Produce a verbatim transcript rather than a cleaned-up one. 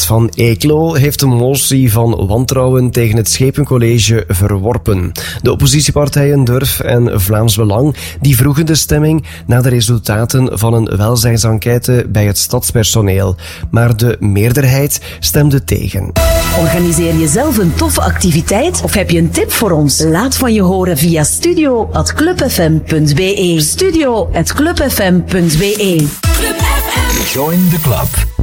van Eeklo heeft een motie van wantrouwen tegen het Schepencollege verworpen. De oppositiepartijen Durf en Vlaams Belang die vroegen de stemming na de resultaten van een welzijnsenquête bij het stadspersoneel. Maar de meerderheid stemde tegen. Organiseer je zelf een toffe activiteit of heb je een tip voor ons? Laat van je horen via studio at clubfm punt be. studio at clubfm punt be. Club F M. Join the club.